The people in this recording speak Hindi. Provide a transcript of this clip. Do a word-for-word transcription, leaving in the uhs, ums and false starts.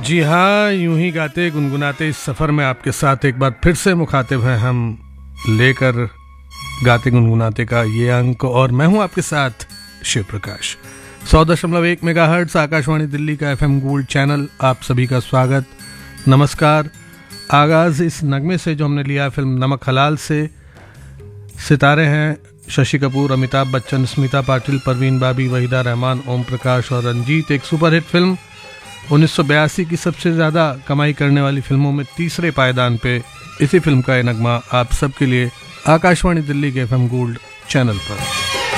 जी हाँ, यूं ही गाते गुनगुनाते इस सफ़र में आपके साथ एक बार फिर से मुखातिब हैं हम, लेकर गाते गुनगुनाते का ये अंक, और मैं हूं आपके साथ शिव प्रकाश। सौ दशमलव एक मेगा हर्ट्स आकाशवाणी दिल्ली का एफ एम गोल्ड चैनल, आप सभी का स्वागत, नमस्कार। आगाज़ इस नगमे से जो हमने लिया फिल्म नमक हलाल से। सितारे हैं शशि कपूर, अमिताभ बच्चन, स्मिता पाटिल, परवीन बाबी, वहीदा रहमान, ओम प्रकाश और रंजीत। एक सुपरहिट फिल्म, उन्नीस सौ बयासी की सबसे ज़्यादा कमाई करने वाली फिल्मों में तीसरे पायदान पे इसी फिल्म का ये नगमा आप सबके लिए आकाशवाणी दिल्ली के एफ एम गोल्ड चैनल पर।